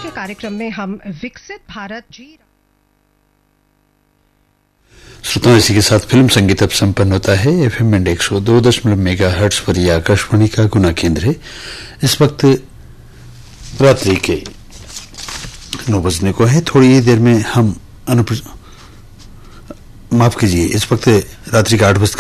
के कार्यक्रम में हम विकसित भारत जी। श्रोताओं, इसी के साथ फिल्म संगीत अब संपन्न होता है। एफएम बैंड 102.1 मेगाहर्ट्ज पर यह आकाशवाणी का गुना केंद्र है। इस वक्त रात्रि के 9 बजने को है। थोड़ी ही देर में हम माफ कीजिए, इस वक्त रात्रि के 8 बजकर